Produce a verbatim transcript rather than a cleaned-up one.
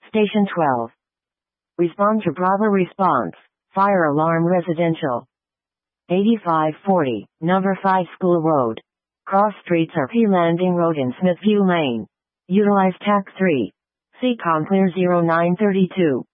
Station twelve. Respond to Bravo response. Fire alarm residential. eighty-five forty, number five School Road. Cross streets are P Landing Road and Smithview Lane. Utilize T A C three. C COM clear zero nine three two.